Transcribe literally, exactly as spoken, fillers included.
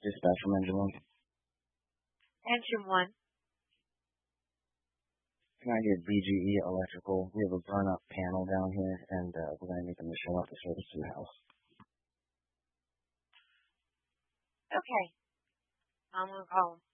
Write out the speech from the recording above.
Dispatch from engine one. Engine one. Can I get B G E Electrical? We have a burn-up panel down here, and uh, we're going to need them to show up to service to the house. Okay. I'm going to call them.